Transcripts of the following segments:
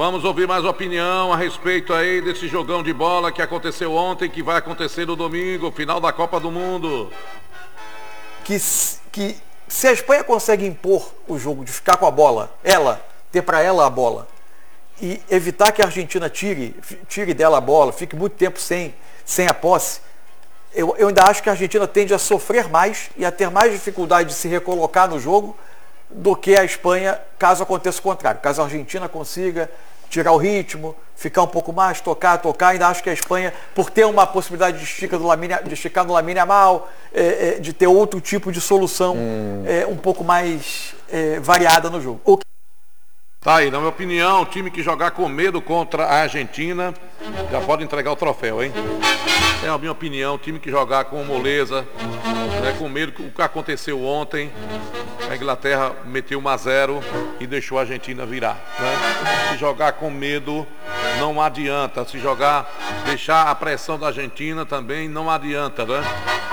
Vamos ouvir mais opinião a respeito aí desse jogão de bola que aconteceu ontem, que vai acontecer no domingo, final da Copa do Mundo. Que se a Espanha consegue impor o jogo, de ficar com a bola, ter para ela a bola, e evitar que a Argentina tire dela a bola, fique muito tempo sem a posse, eu ainda acho que a Argentina tende a sofrer mais e a ter mais dificuldade de se recolocar no jogo do que a Espanha, caso aconteça o contrário. Caso a Argentina consiga tirar o ritmo, ficar um pouco mais, tocar, ainda acho que a Espanha, por ter uma possibilidade de esticar no Lamine Yamal, de ter outro tipo de solução um pouco mais variada no jogo. Tá aí, na minha opinião, o time que jogar com medo contra a Argentina já pode entregar o troféu, hein? É a minha opinião, o time que jogar com moleza, com medo do que aconteceu ontem, a Inglaterra meteu 1-0 e deixou a Argentina virar, né? Se jogar com medo não adianta, deixar a pressão da Argentina também não adianta, né?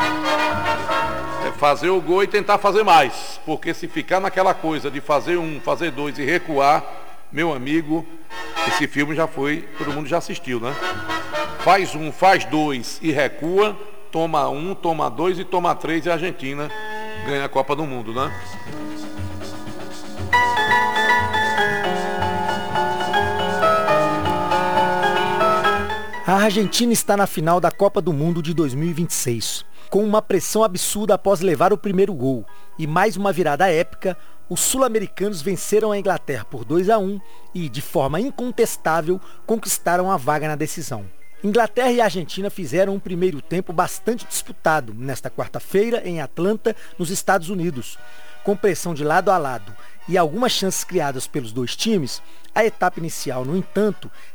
É fazer o gol e tentar fazer mais, porque se ficar naquela coisa de fazer um, fazer dois e recuar, meu amigo, esse filme já foi, todo mundo já assistiu, né? Faz um, faz dois e recua, toma um, toma dois e toma três e a Argentina ganha a Copa do Mundo, né? A Argentina está na final da Copa do Mundo de 2026. Com uma pressão absurda após levar o primeiro gol e mais uma virada épica, os sul-americanos venceram a Inglaterra por 2-1 e, de forma incontestável, conquistaram a vaga na decisão. Inglaterra e Argentina fizeram um primeiro tempo bastante disputado nesta quarta-feira em Atlanta, nos Estados Unidos. Com pressão de lado a lado e algumas chances criadas pelos dois times, a etapa inicial, no entanto,